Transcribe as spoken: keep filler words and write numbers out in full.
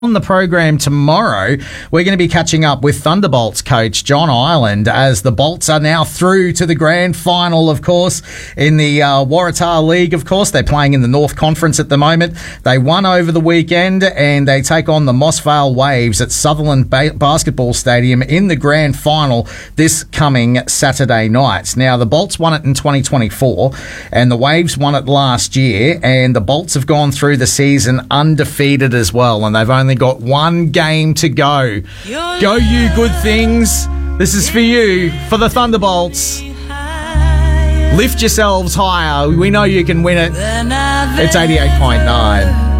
On the program tomorrow, we're going to be catching up with Thunderbolts coach John Ireland as the Bolts are now through to the grand final, of course, in the uh, Waratah League, of course. They're playing in the North Conference at the moment. They won over the weekend and they take on the Moss Vale Waves at Sutherland ba- Basketball Stadium in the grand final this coming Saturday night. Now, the Bolts won it in twenty twenty-four and the Waves won it last year, and the Bolts have gone through the season undefeated as well, and they've only got one game to go. Go you good things. This is for you, for the Thunderbolts. Lift yourselves higher. We know you can win it. It's eighty-eight point nine.